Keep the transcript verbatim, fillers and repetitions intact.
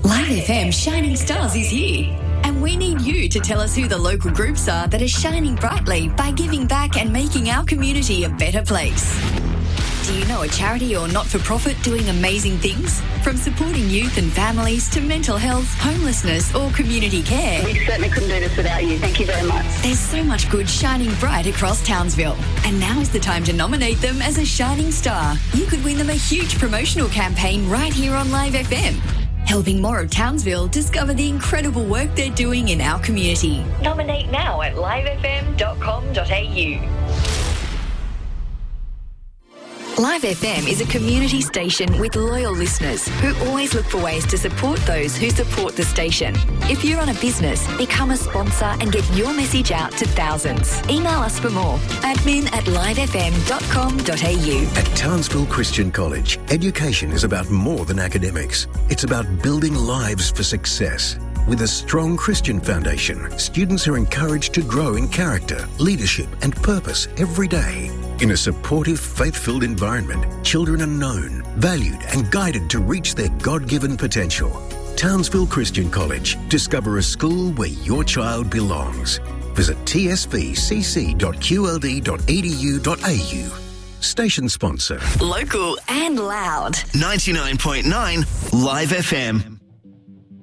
Live F M Shining Stars is here, and we need you to tell us who the local groups are that are shining brightly by giving back and making our community a better place. Do you know a charity or not-for-profit doing amazing things? From supporting youth and families to mental health, homelessness or community care. We certainly couldn't do this without you. Thank you very much. There's so much good shining bright across Townsville. And now is the time to nominate them as a shining star. You could win them a huge promotional campaign right here on Live F M. Helping more of Townsville discover the incredible work they're doing in our community. Nominate now at live f m dot com dot a u. Live F M is a community station with loyal listeners who always look for ways to support those who support the station. If you're on a business, become a sponsor and get your message out to thousands. Email us for more. admin at live f m dot com dot a u. At Townsville Christian College, education is about more than academics. It's about building lives for success. With a strong Christian foundation, students are encouraged to grow in character, leadership and purpose every day. In a supportive, faith-filled environment, children are known, valued and guided to reach their God-given potential. Townsville Christian College. Discover a school where your child belongs. Visit t s v c c dot q l d dot e d u dot a u. Station sponsor. Local and loud. ninety-nine point nine Live F M.